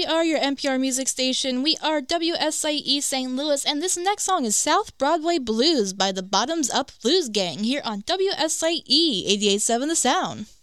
We are your NPR music station. We are WSIE St. Louis, and this next song is South Broadway Blues by the Bottoms Up Blues Gang here on WSIE 88.7 The Sound.